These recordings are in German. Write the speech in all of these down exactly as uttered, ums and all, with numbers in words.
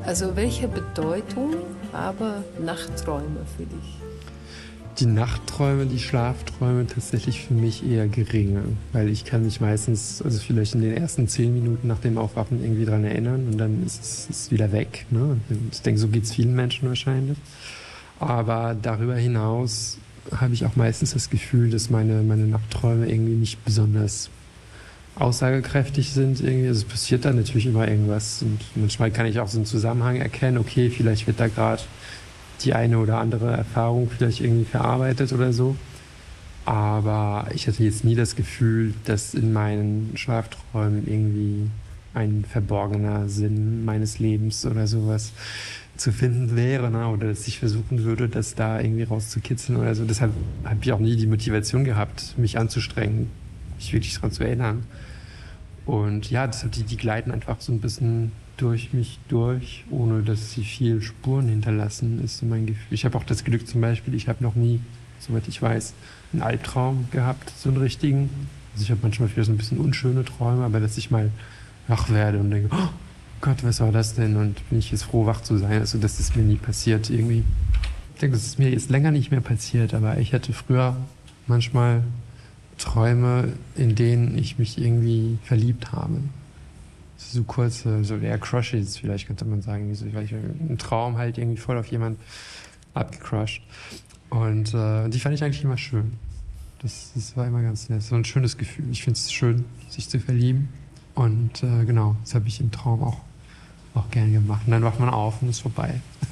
Also welche Bedeutung haben Nachtträume für dich? Die Nachtträume, die Schlafträume tatsächlich für mich eher geringe, weil ich kann mich meistens, also vielleicht in den ersten zehn Minuten nach dem Aufwachen irgendwie dran erinnern und dann ist es ist wieder weg. Ne? Ich denke, so geht es vielen Menschen wahrscheinlich. Aber darüber hinaus habe ich auch meistens das Gefühl, dass meine, meine Nachtträume irgendwie nicht besonders aussagekräftig sind. Irgendwie. Also es passiert da natürlich immer irgendwas und manchmal kann ich auch so einen Zusammenhang erkennen, okay, vielleicht wird da gerade die eine oder andere Erfahrung vielleicht irgendwie verarbeitet oder so. Aber ich hatte jetzt nie das Gefühl, dass in meinen Schlafträumen irgendwie ein verborgener Sinn meines Lebens oder sowas zu finden wäre, ne? Oder dass ich versuchen würde, das da irgendwie rauszukitzeln oder so. Deshalb habe ich auch nie die Motivation gehabt, mich anzustrengen, mich wirklich daran zu erinnern. Und ja, deshalb die, die gleiten einfach so ein bisschen durch mich durch, ohne dass sie viel Spuren hinterlassen, ist so mein Gefühl. Ich habe auch das Glück zum Beispiel, ich habe noch nie, soweit ich weiß, einen Albtraum gehabt, so einen richtigen. Also ich habe manchmal vielleicht so ein bisschen unschöne Träume, aber dass ich mal wach werde und denke, oh Gott, was war das denn? Und bin ich jetzt froh, wach zu sein. Also das ist mir nie passiert irgendwie. Ich denke, das ist mir jetzt länger nicht mehr passiert, aber ich hatte früher manchmal Träume, in denen ich mich irgendwie verliebt habe. So kurze, so eher Crushes, vielleicht könnte man sagen, so, weil ich im Traum halt irgendwie voll auf jemand abgecrushed. Und äh, die fand ich eigentlich immer schön. Das, das war immer ganz nett. So ein schönes Gefühl. Ich finde es schön, sich zu verlieben. Und äh, genau, das habe ich im Traum auch, auch gern gemacht. Und dann wacht man auf und ist vorbei.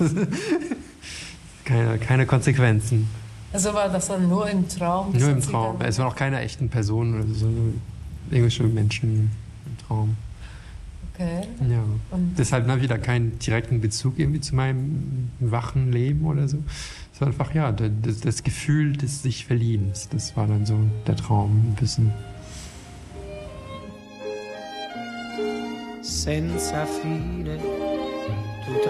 keine, keine Konsequenzen. Also war das dann nur im Traum? Nur im Traum. Es waren auch keine echten Personen oder so. Irgendwelche Menschen im Traum. Okay. Ja. Und deshalb na, wieder keinen direkten Bezug irgendwie zu meinem wachen Leben oder so. Es war einfach, ja, das, das Gefühl des sich Verliebens. Das war dann so der Traum ein bisschen. Senza fine